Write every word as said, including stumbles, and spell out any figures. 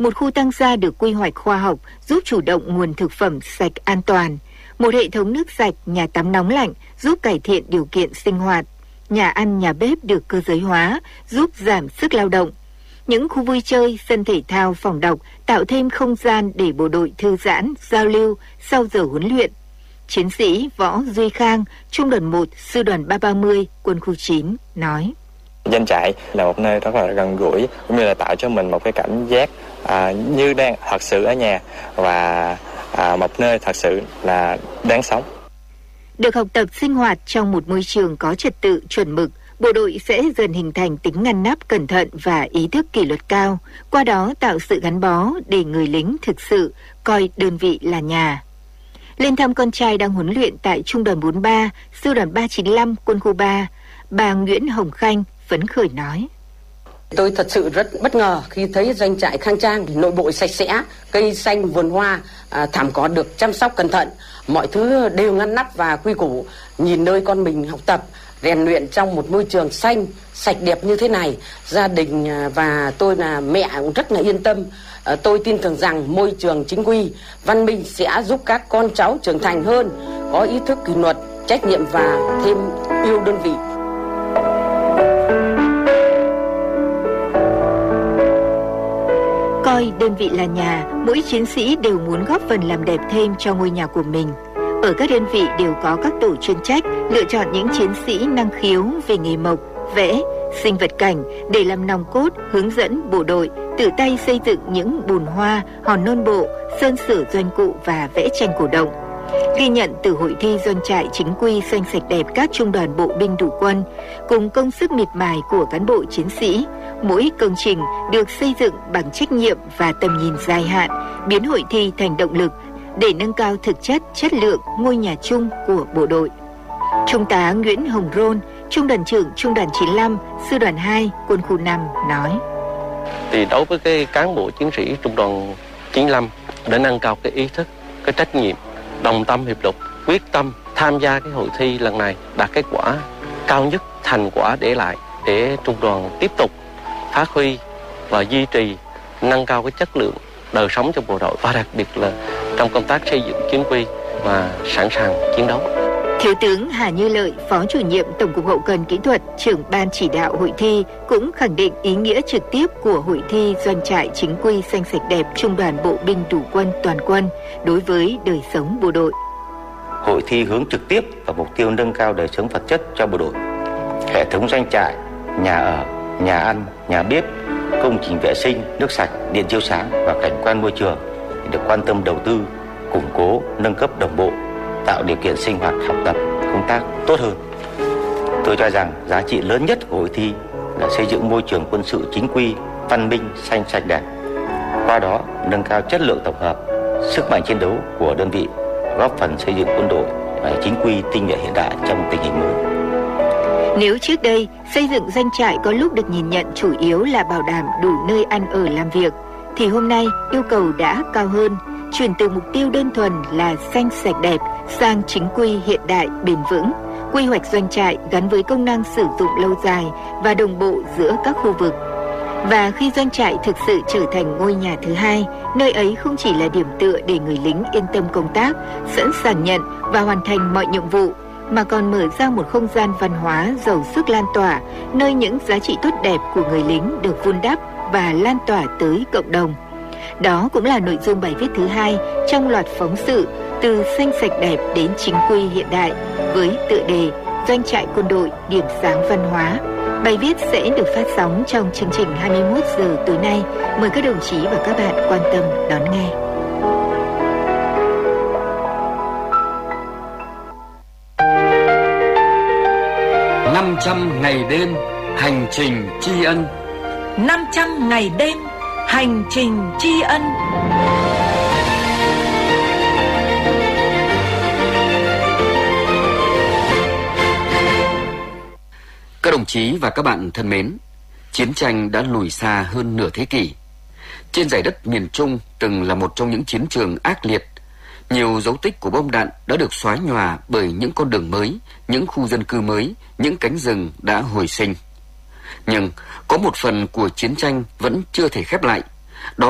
một khu tăng gia được quy hoạch khoa học giúp chủ động nguồn thực phẩm sạch an toàn, một hệ thống nước sạch, nhà tắm nóng lạnh giúp cải thiện điều kiện sinh hoạt, nhà ăn, nhà bếp được cơ giới hóa giúp giảm sức lao động, những khu vui chơi, sân thể thao, phòng đọc tạo thêm không gian để bộ đội thư giãn, giao lưu sau giờ huấn luyện. Chiến sĩ Võ Duy Khang, Trung đoàn một, Sư đoàn ba ba mươi, Quân khu chín nói: Doanh trại là một nơi rất là gần gũi, cũng như là tạo cho mình một cái cảm giác à, như đang thật sự ở nhà và à, một nơi thật sự là đáng sống. Được học tập sinh hoạt trong một môi trường có trật tự, chuẩn mực, bộ đội sẽ dần hình thành tính ngăn nắp, cẩn thận và ý thức kỷ luật cao, qua đó tạo sự gắn bó để người lính thực sự coi đơn vị là nhà. Lên thăm con trai đang huấn luyện tại Trung đoàn bốn ba, Sư đoàn ba chín lăm, Quân khu ba, bà Nguyễn Hồng Khanh phấn khởi nói: Tôi thật sự rất bất ngờ khi thấy doanh trại khang trang, nội bộ sạch sẽ, cây xanh vườn hoa, à, thảm cỏ được chăm sóc cẩn thận, mọi thứ đều ngăn nắp và quy củ. Nhìn nơi con mình học tập, rèn luyện trong một môi trường xanh, sạch đẹp như thế này, gia đình và tôi là mẹ cũng rất là yên tâm. À, tôi tin tưởng rằng môi trường chính quy, văn minh sẽ giúp các con cháu trưởng thành hơn, có ý thức kỷ luật, trách nhiệm và thêm yêu đơn vị. Coi đơn vị là nhà, mỗi chiến sĩ đều muốn góp phần làm đẹp thêm cho ngôi nhà của mình. Ở các đơn vị đều có các tổ chuyên trách lựa chọn những chiến sĩ năng khiếu về nghề mộc, vẽ, sinh vật cảnh để làm nòng cốt hướng dẫn bộ đội tự tay xây dựng những bùn hoa, hòn non bộ, sơn sửa doanh cụ và vẽ tranh cổ động. Ghi nhận từ hội thi doanh trại chính quy xanh sạch đẹp các trung đoàn bộ binh đủ quân, cùng công sức miệt mài của cán bộ chiến sĩ, mỗi công trình được xây dựng bằng trách nhiệm và tầm nhìn dài hạn, biến hội thi thành động lực để nâng cao thực chất, chất lượng ngôi nhà chung của bộ đội. Trung tá Nguyễn Hồng Rôn, Trung đoàn trưởng Trung đoàn chín lăm, Sư đoàn hai, Quân khu năm nói: Thì đối với cái cán bộ chiến sĩ Trung đoàn chín lăm để nâng cao cái ý thức, cái trách nhiệm, đồng tâm hiệp lực, quyết tâm tham gia cái hội thi lần này đạt kết quả cao nhất, thành quả để lại để trung đoàn tiếp tục phát huy và duy trì, nâng cao cái chất lượng đời sống cho bộ đội và đặc biệt là trong công tác xây dựng chính quy và sẵn sàng chiến đấu. Thiếu tướng Hà Như Lợi, Phó Chủ nhiệm Tổng cục Hậu cần Kỹ thuật, trưởng ban chỉ đạo hội thi cũng khẳng định ý nghĩa trực tiếp của hội thi doanh trại chính quy xanh sạch đẹp Trung đoàn Bộ binh Đủ quân toàn quân đối với đời sống bộ đội. Hội thi hướng trực tiếp vào mục tiêu nâng cao đời sống vật chất cho bộ đội. Hệ thống doanh trại, nhà ở, nhà ăn, nhà bếp, công trình vệ sinh, nước sạch, điện chiếu sáng và cảnh quan môi trường được quan tâm đầu tư, củng cố, nâng cấp đồng bộ, tạo điều kiện sinh hoạt, học tập, công tác tốt hơn. Tôi cho rằng giá trị lớn nhất của hội thi là xây dựng môi trường quân sự chính quy, văn minh, xanh sạch đẹp. Qua đó nâng cao chất lượng tổng hợp, sức mạnh chiến đấu của đơn vị, góp phần xây dựng quân đội chính quy, tinh nhuệ hiện đại trong tình hình mới. Nếu trước đây xây dựng doanh trại có lúc được nhìn nhận chủ yếu là bảo đảm đủ nơi ăn ở làm việc, thì hôm nay yêu cầu đã cao hơn, chuyển từ mục tiêu đơn thuần là xanh sạch đẹp sang chính quy hiện đại bền vững, quy hoạch doanh trại gắn với công năng sử dụng lâu dài và đồng bộ giữa các khu vực. Và khi doanh trại thực sự trở thành ngôi nhà thứ hai, nơi ấy không chỉ là điểm tựa để người lính yên tâm công tác, sẵn sàng nhận và hoàn thành mọi nhiệm vụ, mà còn mở ra một không gian văn hóa giàu sức lan tỏa, nơi những giá trị tốt đẹp của người lính được vun đắp và lan tỏa tới cộng đồng. Đó cũng là nội dung bài viết thứ hai trong loạt phóng sự Từ xanh sạch đẹp đến chính quy hiện đại với tựa đề Doanh trại quân đội, điểm sáng văn hóa. Bài viết sẽ được phát sóng trong chương trình hai mươi mốt giờ tối nay. Mời các đồng chí và các bạn quan tâm đón nghe. năm trăm ngày đêm hành trình tri ân. năm trăm ngày đêm hành trình tri ân. Các đồng chí và các bạn thân mến, chiến tranh đã lùi xa hơn nửa thế kỷ. Trên dải đất miền Trung từng là một trong những chiến trường ác liệt. Nhiều dấu tích của bom đạn đã được xóa nhòa bởi những con đường mới, những khu dân cư mới, những cánh rừng đã hồi sinh. Nhưng có một phần của chiến tranh vẫn chưa thể khép lại.